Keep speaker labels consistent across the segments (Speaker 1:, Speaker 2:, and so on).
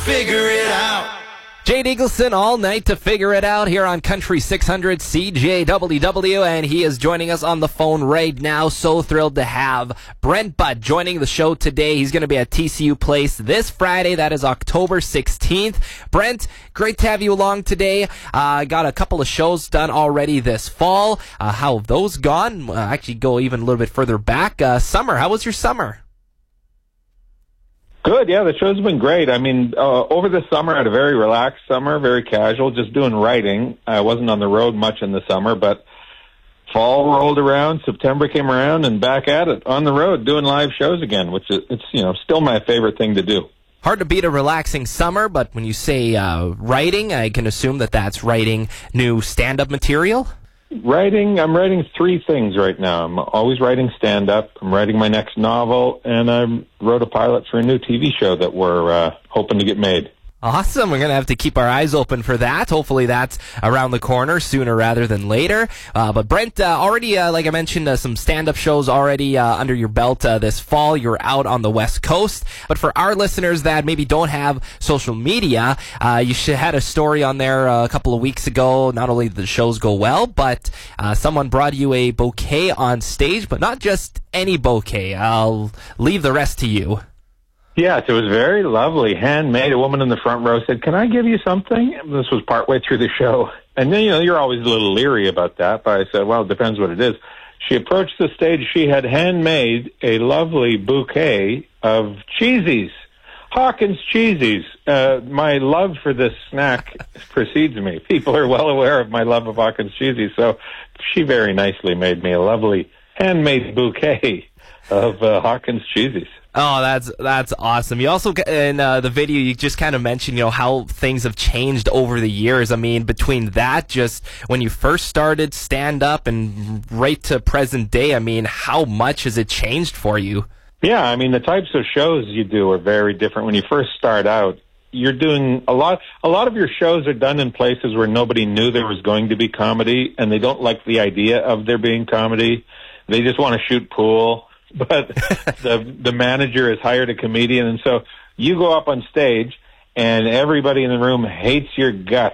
Speaker 1: figure it out.
Speaker 2: Jade Eagleson all night to figure it out here on Country 600 CJWW, and he is joining us on the phone right now. So thrilled to have Brent Butt joining the show today. He's going to be at TCU Place this Friday. That is October 16th. Brent, great to have you along today. Got a couple of shows done already this fall. How have those gone? Actually, go even a little bit further back. Summer, how was your summer?
Speaker 3: Good, yeah, the show's been great. I mean, over the summer, I had a very relaxed summer, very casual, just doing writing. I wasn't on the road much in the summer, but fall rolled around, September came around, and back at it, on the road, doing live shows again, which is, still my favorite thing to do.
Speaker 2: Hard to beat a relaxing summer, but when you say writing, I can assume that that's writing new stand-up material?
Speaker 3: I'm writing three things right now. I'm always writing stand-up, I'm writing my next novel, and I wrote a pilot for a new TV show that we're hoping to get made.
Speaker 2: Awesome. We're going to have to keep our eyes open for that. Hopefully that's around the corner sooner rather than later. But Brent, already, like I mentioned, some stand-up shows already under your belt this fall. You're out on the West Coast. But for our listeners that maybe don't have social media, you had a story on there a couple of weeks ago. Not only did the shows go well, but someone brought you a bouquet on stage, but not just any bouquet. I'll leave the rest to you.
Speaker 3: Yes, it was very lovely, handmade. A woman in the front row said, "Can I give you something?" This was partway through the show. And then, you're always a little leery about that, but I said, well, it depends what it is. She approached the stage. She had handmade a lovely bouquet of cheesies, Hawkins cheesies. My love for this snack precedes me. People are well aware of my love of Hawkins cheesies, so she very nicely made me a lovely handmade bouquet of Hawkins cheesies.
Speaker 2: Oh, that's awesome. You also, in the video, you just kind of mentioned, how things have changed over the years. I mean, between that, just when you first started stand-up and right to present day, I mean, how much has it changed for you?
Speaker 3: Yeah, I mean, the types of shows you do are very different. When you first start out, you're doing a lot of your shows are done in places where nobody knew there was going to be comedy, and they don't like the idea of there being comedy. They just want to shoot pool. But the manager has hired a comedian, and so you go up on stage, and everybody in the room hates your guts,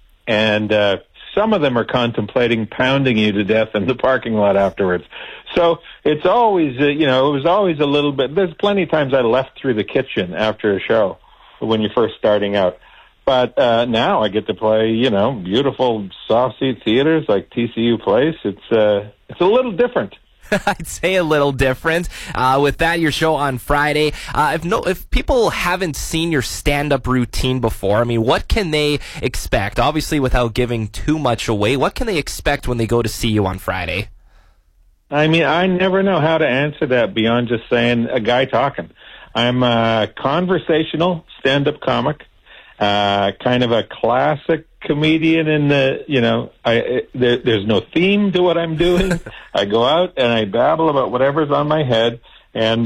Speaker 3: and some of them are contemplating pounding you to death in the parking lot afterwards. So it's always, it was always a little bit. There's plenty of times I left through the kitchen after a show when you're first starting out. But now I get to play, beautiful soft seat theaters like TCU Place. It's a little different.
Speaker 2: I'd say a little different. With that, your show on Friday. If people haven't seen your stand-up routine before, I mean, what can they expect? Obviously, without giving too much away, what can they expect when they go to see you on Friday?
Speaker 3: I mean, I never know how to answer that beyond just saying a guy talking. I'm a conversational stand-up comic, kind of a classic comedian in the, there's no theme to what I'm doing. I go out and I babble about whatever's on my head. And,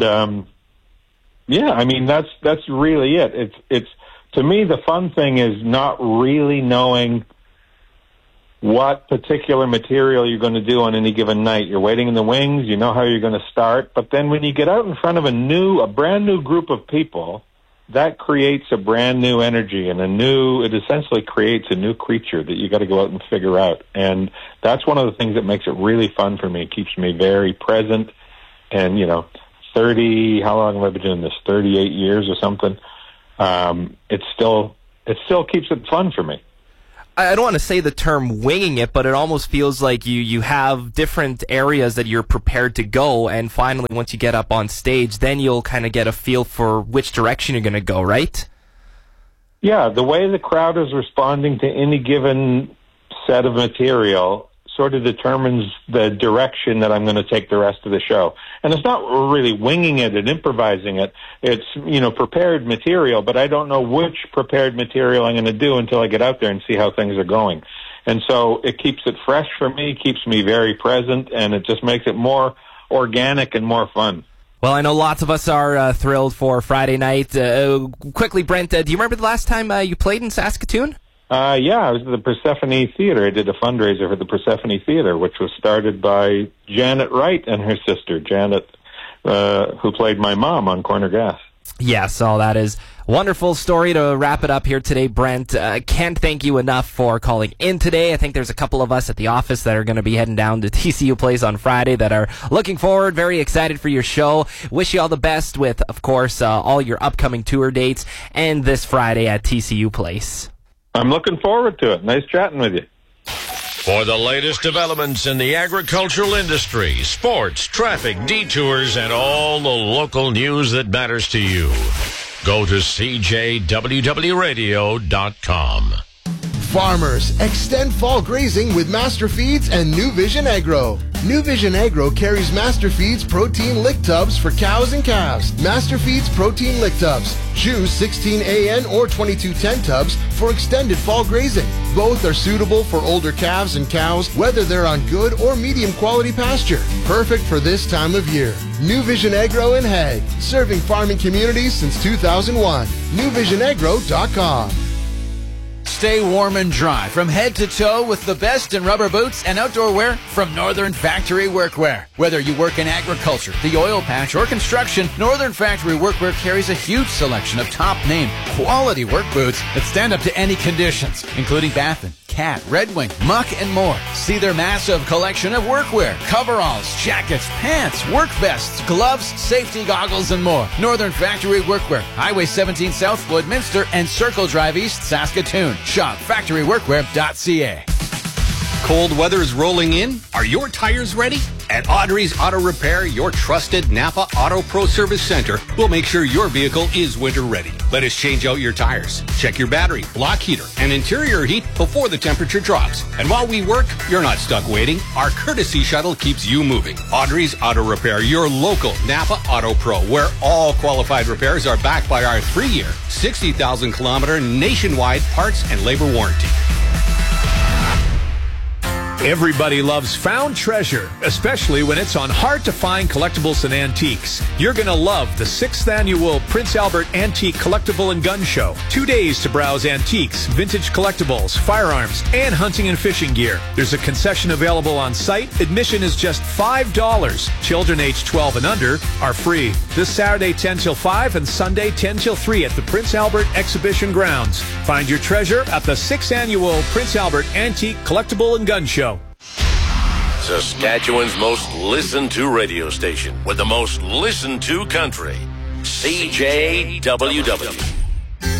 Speaker 3: I mean, that's really it. It's, to me, the fun thing is not really knowing what particular material you're going to do on any given night. You're waiting in the wings. You know how you're going to start. But then when you get out in front of a brand new group of people, that creates a brand new energy and it essentially creates a new creature that you got to go out and figure out. And that's one of the things that makes it really fun for me. It keeps me very present. And, how long have I been doing this? 38 years or something. It still keeps it fun for me.
Speaker 2: I don't want to say the term winging it, but it almost feels like you have different areas that you're prepared to go, and finally, once you get up on stage, then you'll kind of get a feel for which direction you're going to go, right?
Speaker 3: Yeah, the way the crowd is responding to any given set of material sort of determines the direction that I'm going to take the rest of the show. And it's not really winging it and improvising it. It's, prepared material, but I don't know which prepared material I'm going to do until I get out there and see how things are going. And so it keeps it fresh for me, keeps me very present, and it just makes it more organic and more fun.
Speaker 2: Well, I know lots of us are thrilled for Friday night. Quickly, Brent, do you remember the last time you played in Saskatoon?
Speaker 3: I was at the Persephone Theater. I did a fundraiser for the Persephone Theater, which was started by Janet Wright and her sister, Janet, who played my mom on Corner Gas.
Speaker 2: Yeah, so that is a wonderful story to wrap it up here today, Brent. Can't thank you enough for calling in today. I think there's a couple of us at the office that are going to be heading down to TCU Place on Friday that are looking forward, very excited for your show. Wish you all the best with, of course, all your upcoming tour dates and this Friday at TCU Place.
Speaker 3: I'm looking forward to it. Nice chatting with you.
Speaker 1: For the latest developments in the agricultural industry, sports, traffic, detours, and all the local news that matters to you, go to CJWWRadio.com.
Speaker 4: Farmers, extend fall grazing with Master Feeds and New Vision Agro. New Vision Agro carries Master Feeds protein lick tubs for cows and calves. Master Feeds protein lick tubs. Choose 16 AN or 2210 tubs for extended fall grazing. Both are suitable for older calves and cows, whether they're on good or medium quality pasture. Perfect for this time of year. New Vision Agro in Hague, serving farming communities since 2001. NewVisionAgro.com.
Speaker 5: Stay warm and dry from head to toe with the best in rubber boots and outdoor wear from Northern Factory Workwear. Whether you work in agriculture, the oil patch, or construction, Northern Factory Workwear carries a huge selection of top-name, quality work boots that stand up to any conditions, including Baffin, Cat, Red Wing, Muck, and more. See their massive collection of workwear, coveralls, jackets, pants, work vests, gloves, safety goggles, and more. Northern Factory Workwear, Highway 17 South, Woodminster, and Circle Drive East, Saskatoon. Shop factoryworkwear.ca.
Speaker 6: Cold weather is rolling in. Are your tires ready? At Audrey's Auto Repair, your trusted Napa Auto Pro Service Center will make sure your vehicle is winter ready. Let us change out your tires, check your battery, block heater, and interior heat before the temperature drops. And while we work, you're not stuck waiting. Our courtesy shuttle keeps you moving. Audrey's Auto Repair, your local Napa Auto Pro, where all qualified repairs are backed by our 3-year, 60,000-kilometer nationwide parts and labor warranty.
Speaker 7: Everybody loves found treasure, especially when it's on hard-to-find collectibles and antiques. You're going to love the 6th Annual Prince Albert Antique Collectible and Gun Show. 2 days to browse antiques, vintage collectibles, firearms, and hunting and fishing gear. There's a concession available on site. Admission is just $5. Children aged 12 and under are free. This Saturday 10 till 5 and Sunday 10 till 3 at the Prince Albert Exhibition Grounds. Find your treasure at the 6th Annual Prince Albert Antique Collectible and Gun Show.
Speaker 1: Saskatchewan's most listened to radio station with the most listened to country. CJWW.